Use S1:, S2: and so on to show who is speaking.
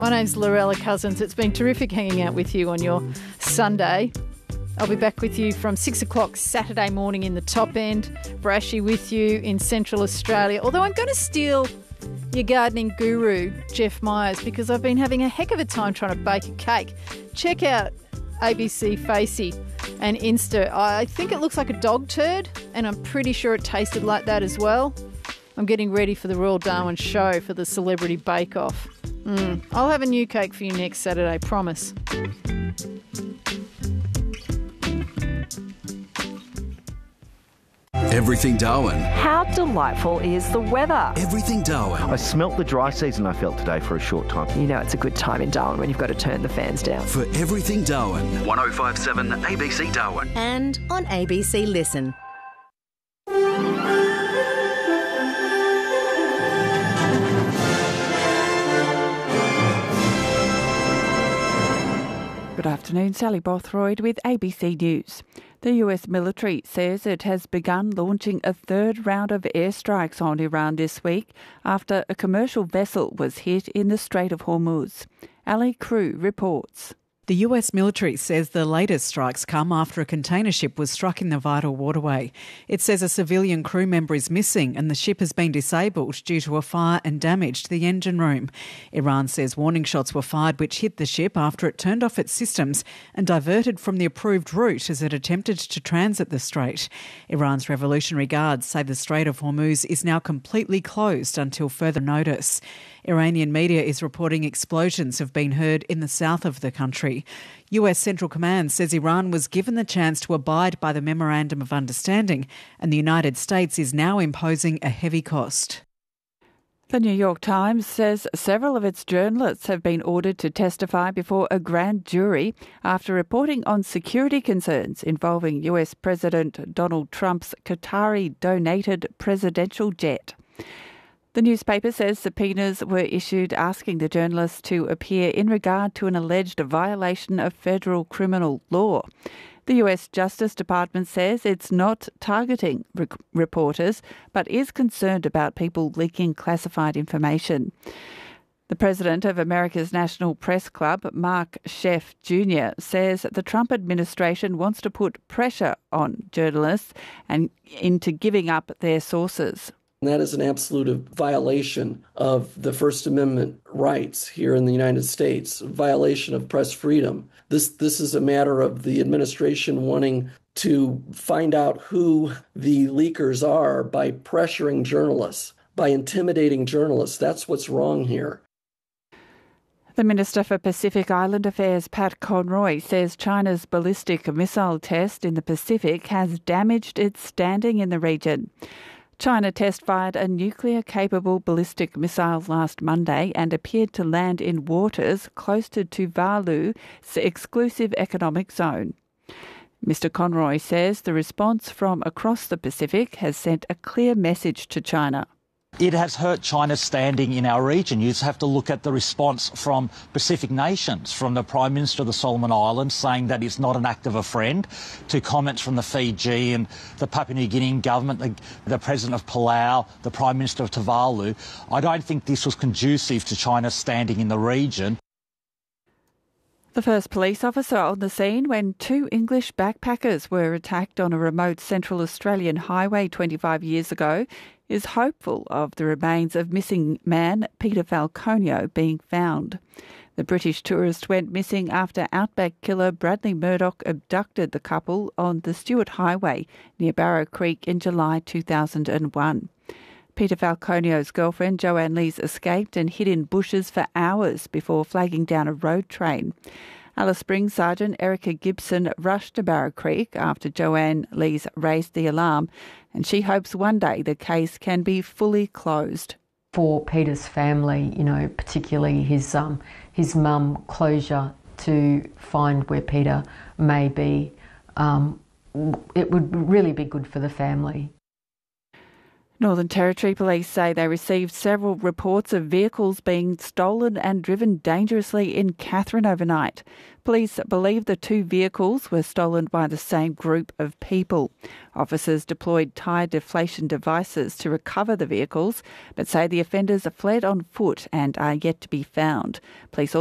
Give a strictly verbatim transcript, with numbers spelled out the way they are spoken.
S1: My name's Lorella Cousins. It's been terrific hanging out with you on your Sunday. I'll be back with you from six o'clock Saturday morning in the top end. Brashy with you in Central Australia. Although I'm going to steal your gardening guru, Jeff Myers, because I've been having a heck of a time trying to bake a cake. Check out A B C Facey and Insta. I think it looks like a dog turd, and I'm pretty sure it tasted like that as well. I'm getting ready for the Royal Darwin show for the Celebrity Bake Off. Mm. I'll have a new cake for you next Saturday, promise.
S2: Everything Darwin.
S3: How delightful is the weather?
S2: Everything Darwin.
S4: I smelt the dry season I felt today for a short time.
S3: You know it's a good time in Darwin when you've got to turn the fans down.
S2: For Everything Darwin. one oh five point seven A B C Darwin.
S5: And on A B C Listen.
S6: Good afternoon, Sally Bothroyd with A B C News. The U S military says it has begun launching a third round of airstrikes on Iran this week after a commercial vessel was hit in the Strait of Hormuz. Ali Crew reports.
S7: The U S military says the latest strikes come after a container ship was struck in the vital waterway. It says a civilian crew member is missing and the ship has been disabled due to a fire and damage to the engine room. Iran says warning shots were fired which hit the ship after it turned off its systems and diverted from the approved route as it attempted to transit the strait. Iran's Revolutionary Guards say the Strait of Hormuz is now completely closed until further notice. Iranian media is reporting explosions have been heard in the south of the country. U S Central Command says Iran was given the chance to abide by the Memorandum of Understanding and the United States is now imposing a heavy cost.
S6: The New York Times says several of its journalists have been ordered to testify before a grand jury after reporting on security concerns involving U S President Donald Trump's Qatari-donated presidential jet. The newspaper says subpoenas were issued asking the journalists to appear in regard to an alleged violation of federal criminal law. The U S Justice Department says it's not targeting re- reporters, but is concerned about people leaking classified information. The president of America's National Press Club, Mark Sheff Junior, says the Trump administration wants to put pressure on journalists and into giving up their sources.
S8: That is an absolute violation of the First Amendment rights here in the United States, violation of press freedom. This this is a matter of the administration wanting to find out who the leakers are by pressuring journalists, by intimidating journalists. That's what's wrong here.
S6: The Minister for Pacific Island Affairs, Pat Conroy, says China's ballistic missile test in the Pacific has damaged its standing in the region. China test-fired a nuclear-capable ballistic missile last Monday and appeared to land in waters close to Tuvalu's exclusive economic zone. Mister Conroy says the response from across the Pacific has sent a clear message to China.
S9: It has hurt China's standing in our region. You just have to look at the response from Pacific nations, from the Prime Minister of the Solomon Islands saying that it's not an act of a friend, to comments from the Fiji and the Papua New Guinean government, the, the President of Palau, the Prime Minister of Tuvalu. I don't think this was conducive to China's standing in the region.
S6: The first police officer on the scene when two English backpackers were attacked on a remote Central Australian highway twenty-five years ago is hopeful of the remains of missing man Peter Falconio being found. The British tourist went missing after outback killer Bradley Murdoch abducted the couple on the Stewart Highway near Barrow Creek in July two thousand one. Peter Falconio's girlfriend Joanne Lees escaped and hid in bushes for hours before flagging down a road train. Alice Springs Sergeant Erica Gibson rushed to Barrow Creek after Joanne Lees raised the alarm, and she hopes one day the case can be fully closed.
S10: For Peter's family, you know, particularly his um, his mum, closure to find where Peter may be, um, it would really be good for the family.
S6: Northern Territory Police say they received several reports of vehicles being stolen and driven dangerously in Katherine overnight. Police believe the two vehicles were stolen by the same group of people. Officers deployed tyre deflation devices to recover the vehicles, but say the offenders fled on foot and are yet to be found. Police